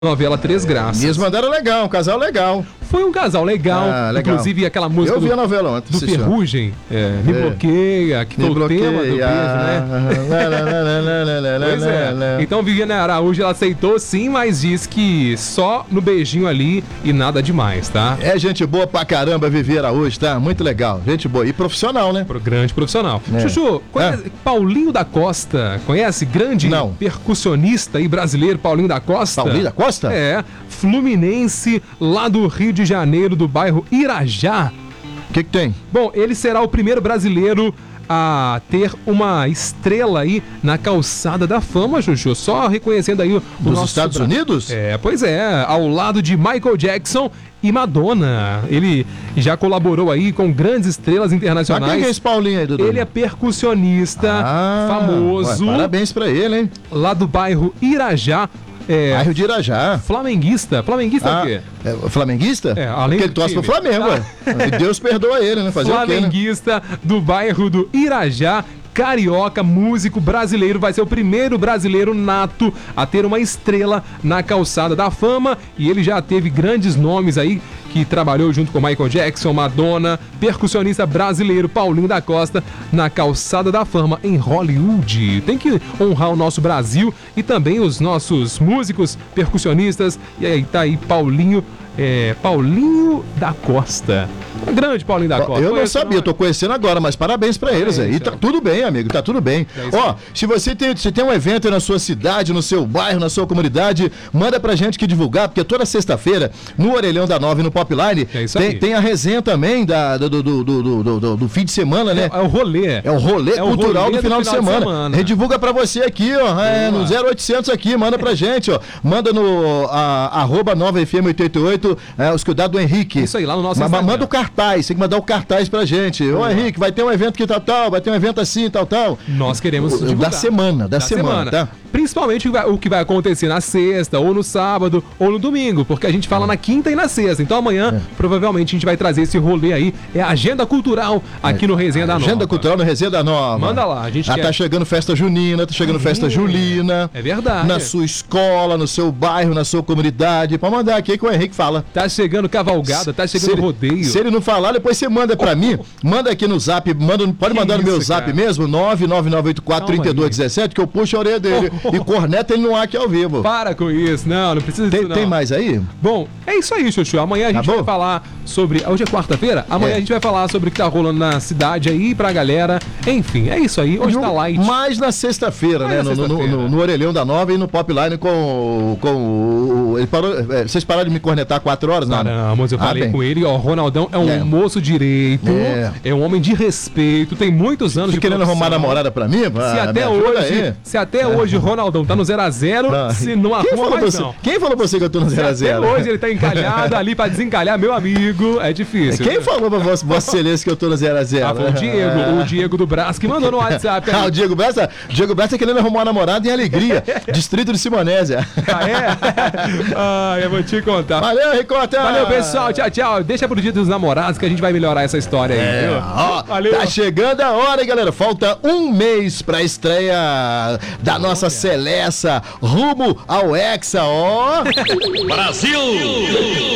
novela Três Graças. Eles mandaram legal, um casal legal. Foi um casal legal, legal. Inclusive aquela música eu vi a novela ontem, do Ferrugem, Me Bloqueia, que foi o tema do beijo, né? Pois é. Então Viviane Araújo, ela aceitou sim, mas diz que só no beijinho ali e nada demais, tá? É gente boa pra caramba, Vivi Araújo, tá? Muito legal, gente boa. E profissional, né? Grande profissional. Chuchu, conhece Paulinho da Costa? Conhece? Grande percussionista e brasileiro, Paulinho da Costa. Paulinho da Costa? É, fluminense, lá do Rio de Janeiro, do bairro Irajá. O que tem? Bom, ele será o primeiro brasileiro a ter uma estrela aí na calçada da fama, Chuchu. Só reconhecendo aí dos Estados Unidos? É, pois é, ao lado de Michael Jackson e Madonna. Ele já colaborou aí com grandes estrelas internacionais. Mas quem é esse Paulinho aí, Dudu? Ele é percussionista famoso. Ué, parabéns pra ele, hein? Lá do bairro Irajá. Bairro de Irajá. Flamenguista. Flamenguista é o quê? Flamenguista? Além porque ele torce pro Flamengo, ué. E Deus perdoa ele, né? Fazer Flamenguista o quê, né? do bairro do Irajá. Carioca, músico brasileiro, vai ser o primeiro brasileiro nato a ter uma estrela na calçada da fama, e ele já teve grandes nomes aí, que trabalhou junto com Michael Jackson, Madonna, percussionista brasileiro Paulinho da Costa na calçada da fama em Hollywood. Tem que honrar o nosso Brasil e também os nossos músicos, percussionistas, e aí tá aí Paulinho da Costa. O grande Paulinho da Costa. Eu não sabia, eu tô conhecendo agora, mas parabéns pra eles aí. Tá tudo bem, amigo, tá tudo bem. Ó, se você tem um evento aí na sua cidade, no seu bairro, na sua comunidade, manda pra gente que divulgar, porque toda sexta-feira, no Orelhão da 9, no Popline, tem a resenha também do fim de semana, né? É o rolê. É o rolê cultural do final de semana. A gente divulga pra você aqui, ó, no 0800 aqui, manda pra gente, ó. Manda no arroba 9FM88, os cuidados do Henrique. Isso aí, lá no nosso Instagram. Manda o cartaz, tem que mandar o cartaz pra gente. Ô Henrique, vai ter um evento que tal, vai ter um evento assim, tal. Nós queremos divulgar. Da semana, tá? Principalmente o que vai acontecer na sexta, ou no sábado, ou no domingo, porque a gente fala na quinta e na sexta. Então amanhã, provavelmente, a gente vai trazer esse rolê aí. É a agenda cultural aqui no Resenha da Nova. Agenda cultural no Resenha da Nova. Manda lá, a gente quer. Tá chegando festa junina, tá chegando festa julina. É verdade. Na sua escola, no seu bairro, na sua comunidade. Pode mandar aqui que o Henrique fala. Tá chegando cavalgada, tá chegando rodeio. Se ele não falar, depois você manda pra mim. Manda aqui no zap, pode mandar no meu zap mesmo, 999843217, que eu puxo a orelha dele. E corneta ele no ar aqui ao vivo. Para com isso, não precisa disso não. Tem mais aí? Bom, é isso aí, Chuchu. Amanhã a gente vai falar sobre... Hoje é quarta-feira? Amanhã a gente vai falar sobre o que tá rolando na cidade aí pra galera. Enfim, é isso aí. Hoje tá light. Mais na sexta-feira, né? No Orelhão da Nova e no Popline com ele parou, vocês pararam de me cornetar 4 horas, não? Não, mas eu falei com ele, ó, Ronaldão é um moço direito, é um homem de respeito, tem muitos anos de querendo arrumar namorada pra mim? Se até hoje o Ronaldão tá no 0x0, se não arruma mais não. Quem falou pra você que eu tô no 0x0? Até hoje ele tá encalhado ali pra desencalhar, meu amigo, é difícil. Quem falou pra Vossa Excelência que eu tô no 0x0? Foi o Diego do Brás que mandou no WhatsApp. O Diego Brás tá querendo arrumar uma namorada em Alegria, distrito de Simonésia. Eu vou te contar. Valeu, Ricota! Valeu, pessoal, tchau. Deixa pro dia dos namorados que a gente vai melhorar essa história aí, viu? Valeu. Tá chegando a hora, hein, galera? Falta um mês pra estreia da nossa Celessa rumo ao Hexa, ó! Brasil!